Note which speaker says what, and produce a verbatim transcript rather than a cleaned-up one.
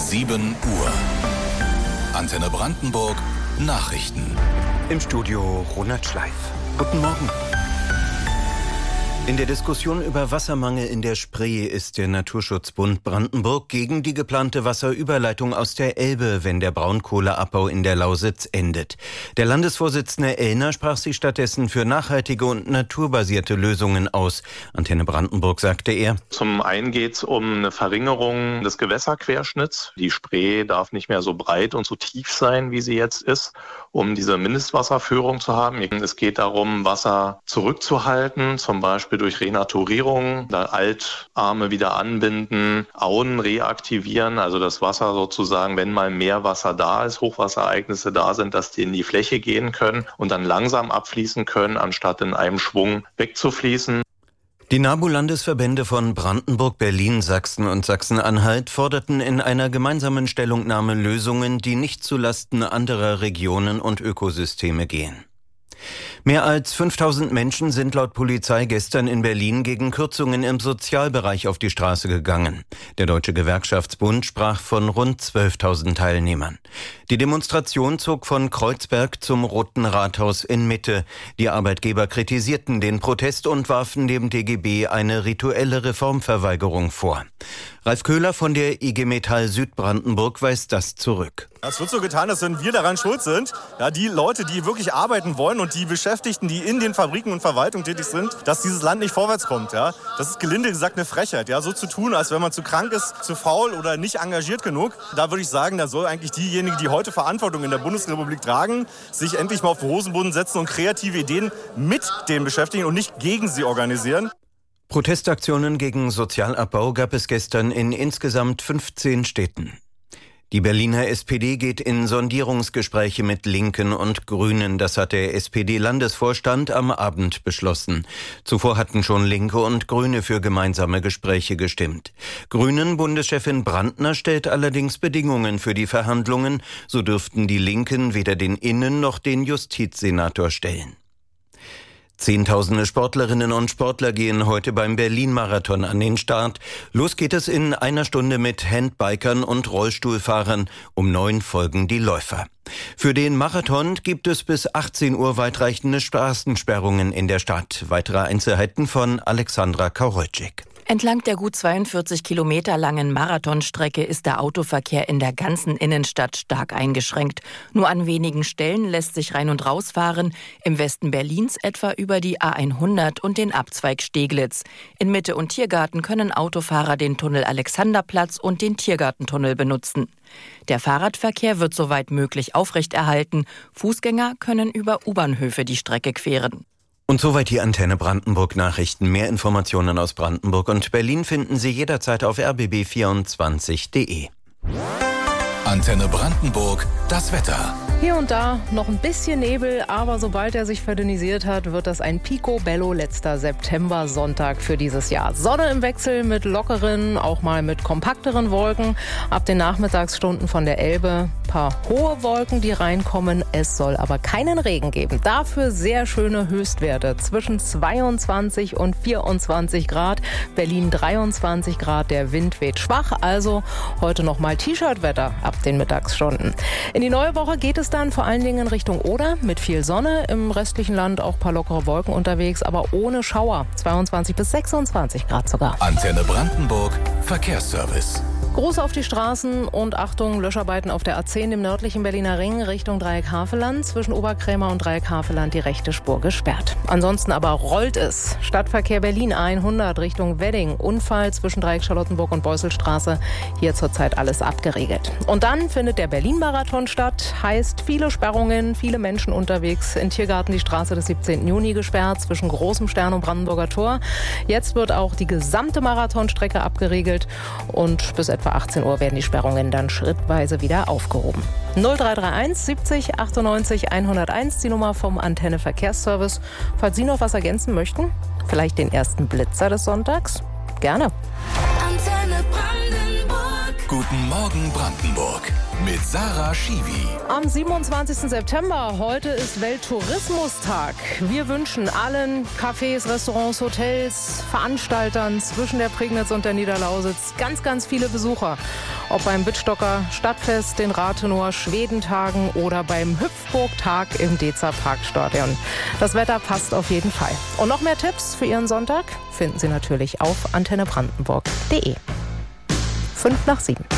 Speaker 1: sieben Uhr. Antenne Brandenburg Nachrichten.
Speaker 2: Im Studio Ronald Schleif. Guten Morgen. In der Diskussion über Wassermangel in der Spree ist der Naturschutzbund Brandenburg gegen die geplante Wasserüberleitung aus der Elbe, wenn der Braunkohleabbau in der Lausitz endet. Der Landesvorsitzende Ellner sprach sich stattdessen für nachhaltige und naturbasierte Lösungen aus. Antenne Brandenburg sagte er:
Speaker 3: Zum einen geht es um eine Verringerung des Gewässerquerschnitts. Die Spree darf nicht mehr so breit und so tief sein, wie sie jetzt ist, um diese Mindestwasserführung zu haben. Es geht darum, Wasser zurückzuhalten, zum Beispiel durch Renaturierung, da Altarme wieder anbinden, Auen reaktivieren, also das Wasser sozusagen, wenn mal mehr Wasser da ist, Hochwasserereignisse da sind, dass die in die Fläche gehen können und dann langsam abfließen können, anstatt in einem Schwung wegzufließen.
Speaker 2: Die NABU-Landesverbände von Brandenburg, Berlin, Sachsen und Sachsen-Anhalt forderten in einer gemeinsamen Stellungnahme Lösungen, die nicht zulasten anderer Regionen und Ökosysteme gehen. Mehr als fünftausend Menschen sind laut Polizei gestern in Berlin gegen Kürzungen im Sozialbereich auf die Straße gegangen. Der Deutsche Gewerkschaftsbund sprach von rund zwölftausend Teilnehmern. Die Demonstration zog von Kreuzberg zum Roten Rathaus in Mitte. Die Arbeitgeber kritisierten den Protest und warfen dem D G B eine rituelle Reformverweigerung vor. Ralf Köhler von der I G Metall Südbrandenburg weist das zurück.
Speaker 4: Es wird so getan, als wenn wir daran schuld sind. Ja, die Leute, die wirklich arbeiten wollen und die Beschäftigten, die in den Fabriken und Verwaltungen tätig sind, dass dieses Land nicht vorwärts kommt. Ja. Das ist gelinde gesagt eine Frechheit. Ja. So zu tun, als wenn man zu krank ist, zu faul oder nicht engagiert genug. Da würde ich sagen, da soll eigentlich diejenigen, die heute Verantwortung in der Bundesrepublik tragen, sich endlich mal auf den Hosenboden setzen und kreative Ideen mit den Beschäftigten und nicht gegen sie organisieren.
Speaker 2: Protestaktionen gegen Sozialabbau gab es gestern in insgesamt fünfzehn Städten. Die Berliner S P D geht in Sondierungsgespräche mit Linken und Grünen. Das hat der S P D-Landesvorstand am Abend beschlossen. Zuvor hatten schon Linke und Grüne für gemeinsame Gespräche gestimmt. Grünen-Bundeschefin Brandner stellt allerdings Bedingungen für die Verhandlungen. So dürften die Linken weder den Innen- noch den Justizsenator stellen. Zehntausende Sportlerinnen und Sportler gehen heute beim Berlin-Marathon an den Start. Los geht es in einer Stunde mit Handbikern und Rollstuhlfahrern. Um neun folgen die Läufer. Für den Marathon gibt es bis achtzehn Uhr weitreichende Straßensperrungen in der Stadt. Weitere Einzelheiten von Alexandra Kaurolczyk.
Speaker 5: Entlang der gut zweiundvierzig Kilometer langen Marathonstrecke ist der Autoverkehr in der ganzen Innenstadt stark eingeschränkt. Nur an wenigen Stellen lässt sich rein und raus fahren. Im Westen Berlins etwa über die A hundert und den Abzweig Steglitz. In Mitte und Tiergarten können Autofahrer den Tunnel Alexanderplatz und den Tiergartentunnel benutzen. Der Fahrradverkehr wird soweit möglich aufrechterhalten. Fußgänger können über U-Bahnhöfe die Strecke queren.
Speaker 2: Und soweit die Antenne Brandenburg Nachrichten. Mehr Informationen aus Brandenburg und Berlin finden Sie jederzeit auf r b b vierundzwanzig punkt d e.
Speaker 1: Antenne Brandenburg, das Wetter.
Speaker 6: Hier und da noch ein bisschen Nebel, aber sobald er sich verdünnisiert hat, wird das ein picobello letzter September-Sonntag für dieses Jahr. Sonne im Wechsel mit lockeren, auch mal mit kompakteren Wolken. Ab den Nachmittagsstunden von der Elbe ein paar hohe Wolken, die reinkommen. Es soll aber keinen Regen geben. Dafür sehr schöne Höchstwerte zwischen zweiundzwanzig und vierundzwanzig Grad. Berlin dreiundzwanzig Grad, der Wind weht schwach. Also heute noch mal T-Shirt-Wetter ab den Mittagsstunden. In die neue Woche geht es dann vor allen Dingen in Richtung Oder mit viel Sonne. Im restlichen Land auch ein paar lockere Wolken unterwegs, aber ohne Schauer. zweiundzwanzig bis sechsundzwanzig Grad sogar.
Speaker 1: Antenne Brandenburg, Verkehrsservice.
Speaker 6: Gruß auf die Straßen und Achtung, Löscharbeiten auf der A zehn im nördlichen Berliner Ring Richtung Dreieck-Havelland. Zwischen Oberkrämer und Dreieck-Havelland die rechte Spur gesperrt. Ansonsten aber rollt es. Stadtverkehr Berlin hundert Richtung Wedding. Unfall zwischen Dreieck-Charlottenburg und Beusselstraße. Hier zurzeit alles abgeriegelt. Und dann findet der Berlin-Marathon statt. Heißt viele Sperrungen, viele Menschen unterwegs. In Tiergarten die Straße des siebzehnten Juni gesperrt zwischen Großem Stern und Brandenburger Tor. Jetzt wird auch die gesamte Marathonstrecke abgeriegelt und bis etwa achtzehn Uhr werden die Sperrungen dann schrittweise wieder aufgehoben. null drei drei eins siebzig achtundneunzig hunderteins, die Nummer vom Antenne Verkehrsservice. Falls Sie noch was ergänzen möchten, vielleicht den ersten Blitzer des Sonntags, gerne.
Speaker 1: Antenne Brandenburg. Guten Morgen Brandenburg mit Sarah Schiwi.
Speaker 6: Am siebenundzwanzigsten September, heute ist Welttourismustag. Wir wünschen allen Cafés, Restaurants, Hotels, Veranstaltern zwischen der Prignitz und der Niederlausitz ganz, ganz viele Besucher. Ob beim Wittstocker Stadtfest, den Rathenower Schwedentagen oder beim Hüpfburg-Tag im Dezer Parkstadion. Das Wetter passt auf jeden Fall. Und noch mehr Tipps für Ihren Sonntag finden Sie natürlich auf antenne brandenburg punkt de. Fünf nach sieben.